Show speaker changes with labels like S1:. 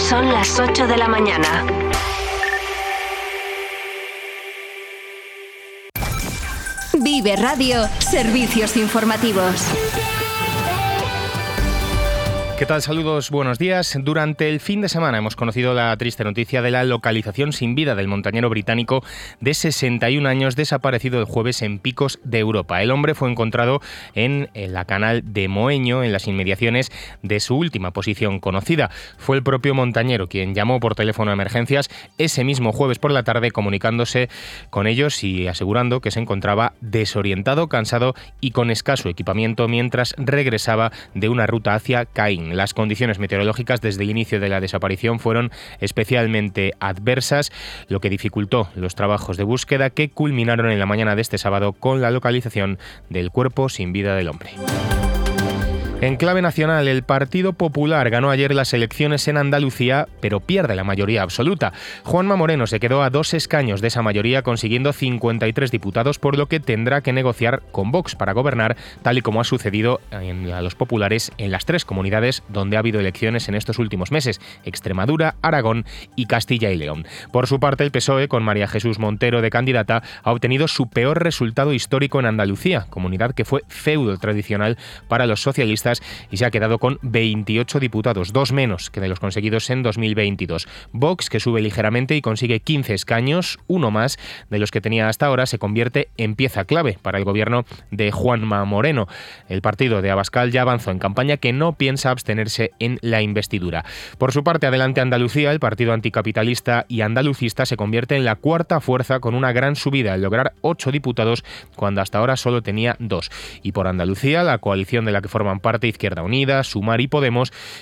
S1: Son las 8 de la mañana.
S2: Vive Radio, servicios informativos.
S3: ¿Qué tal? Saludos, buenos días. Durante el fin de semana hemos conocido la triste noticia de la localización sin vida del montañero británico de 61 años desaparecido el jueves en Picos de Europa. El hombre fue encontrado en la canal de Moeño, en las inmediaciones de su última posición conocida. Fue el propio montañero quien llamó por teléfono a emergencias ese mismo jueves por la tarde, comunicándose con ellos y asegurando que se encontraba desorientado, cansado y con escaso equipamiento mientras regresaba de una ruta hacia Caín. Las condiciones meteorológicas desde el inicio de la desaparición fueron especialmente adversas, lo que dificultó los trabajos de búsqueda que culminaron en la mañana de este sábado con la localización del cuerpo sin vida del hombre. En clave nacional, el Partido Popular ganó ayer las elecciones en Andalucía, pero pierde la mayoría absoluta. Juanma Moreno se quedó a 2 escaños de esa mayoría, consiguiendo 53 diputados, por lo que tendrá que negociar con Vox para gobernar, tal y como ha sucedido a los populares en las 3 comunidades donde ha habido elecciones en estos últimos meses: Extremadura, Aragón y Castilla y León. Por su parte, el PSOE, con María Jesús Montero de candidata, ha obtenido su peor resultado histórico en Andalucía, comunidad que fue feudo tradicional para los socialistas, y se ha quedado con 28 diputados, 2 menos que de los conseguidos en 2022. Vox, que sube ligeramente y consigue 15 escaños, 1 más de los que tenía hasta ahora, se convierte en pieza clave para el gobierno de Juanma Moreno. El partido de Abascal ya avanzó en campaña que no piensa abstenerse en la investidura. Por su parte, Adelante Andalucía, el partido anticapitalista y andalucista, se convierte en la cuarta fuerza con una gran subida al lograr 8 diputados cuando hasta ahora solo tenía 2. Y por Andalucía, la coalición de la que forman parte Izquierda Unida, Sumar y Podemos